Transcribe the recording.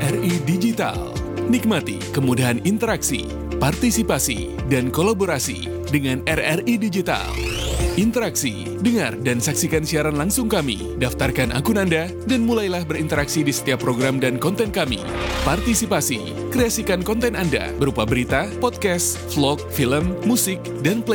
RRI Digital. Nikmati kemudahan interaksi, partisipasi, dan kolaborasi dengan RRI Digital. Interaksi, dengar dan saksikan siaran langsung kami, daftarkan akun Anda, dan mulailah berinteraksi di setiap program dan konten kami. Partisipasi, kreasikan konten Anda berupa berita, podcast, vlog, film, musik, dan play